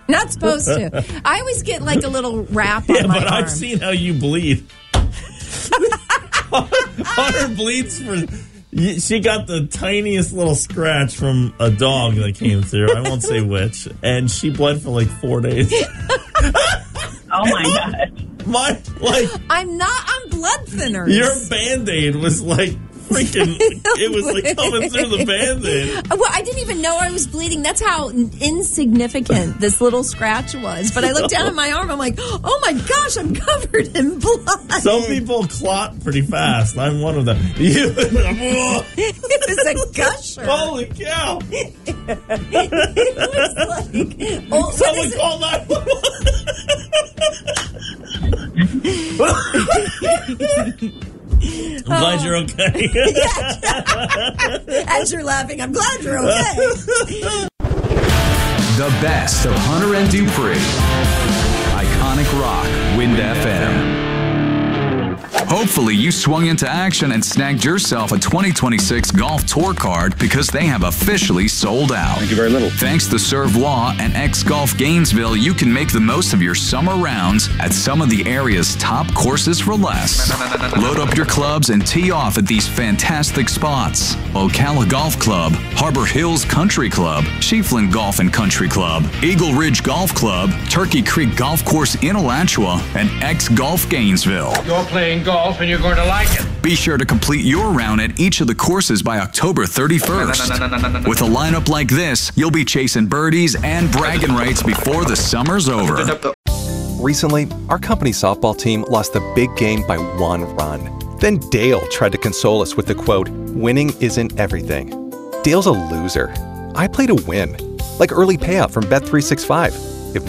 Not supposed to. I always get like a little wrap on my arm. But I've seen how you bleed. Hunter bleeds for... She got the tiniest little scratch from a dog that came through. I won't say which. And she bled for like 4 days. Oh, my God. I'm not on blood thinners. Your Band-Aid was like freaking, it was like coming through the Band-Aid. Well, I didn't even know I was bleeding. That's how insignificant this little scratch was. But I looked down at my arm. I'm like, oh my gosh, I'm covered in blood. Some people clot pretty fast. I'm one of them. It was a gusher. Holy cow. It was like, someone call 911. I'm glad you're okay. As you're laughing, I'm glad you're okay. The best of Hunter and Dupree. Iconic Rock, Wind FM. Hopefully you swung into action and snagged yourself a 2026 Golf Tour card because they have officially sold out. Thank you very little. Thanks to Serve-Law and X-Golf Gainesville, you can make the most of your summer rounds at some of the area's top courses for less. Load up your clubs and tee off at these fantastic spots: Ocala Golf Club, Harbor Hills Country Club, Chiefland Golf and Country Club, Eagle Ridge Golf Club, Turkey Creek Golf Course in Alachua, and X-Golf Gainesville. You're playing golf and you're going to like it. Be sure to complete your round at each of the courses by October 31st. With a lineup like this, you'll be chasing birdies and bragging rights before the summer's over. Recently, our company softball team lost the big game by 1 run. Then Dale tried to console us with the quote, "Winning isn't everything." Dale's a loser. I play to win, like early payout from Bet365.